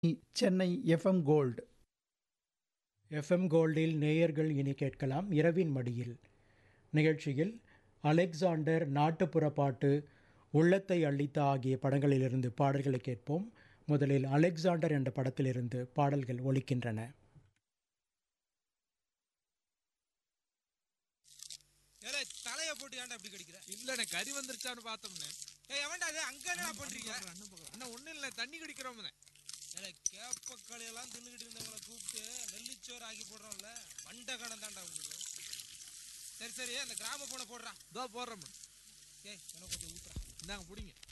Chennai FM gold. FM கோல்டில் நேயர்கள் இனி கேட்கலாம் இரவின் மடியில் நிகழ்ச்சியில் அலெக்சாண்டர், நாட்டுப்புற பாட்டு, உள்ளத்தை அள்ளித்த ஆகிய படங்களிலிருந்து பாடல்களை கேட்போம். முதலில் அலெக்சாண்டர் என்ற படத்திலிருந்து பாடல்கள் ஒலிக்கின்றன. தலைய போட்டு ஏன்டா அப்படி கடிக்கிற? இல்லண்ணே, கறி வந்துருச்சான்னு பார்த்தோம்னே. ஏய் எவன்டா அது அங்க என்னடா பண்றீங்க? அண்ணா ஒண்ணும் இல்ல, தண்ணி குடிக்கிறோம்னே. ஏலே கேப்பக்களியெல்லாம் தின்னுகிட்டு இருந்தவங்கள கூப்பிட்டு நெல்லிச்சோறு ஆக்கி போடுறோம்ல, மண்டை கணம் தான்டா உங்களுக்கு. சரி சரி, அந்த கிராம போன போடுறான். இதோ போடுறோம். ஏய் எனக்கு கொஞ்சம் ஊத்துறா. இந்தாங்க பிடிங்க.